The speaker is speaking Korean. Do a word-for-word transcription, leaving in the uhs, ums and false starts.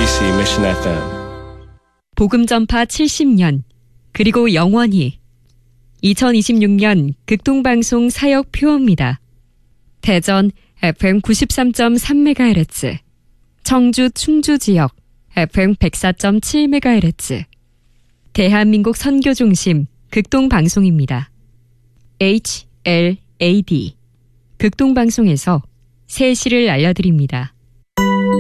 엠비씨 Mission 에프엠 복음 전파 칠십 년 그리고 영원히 이천이십육 년 극동방송 사역 표어입니다. 대전 에프엠 구십삼 점 삼 메가헤르츠, 청주 충주 지역 에프엠 백사 점 칠 메가헤르츠, 대한민국 선교중심 극동방송입니다. 에이치 엘 에이 디 극동방송에서 새 시를 알려드립니다.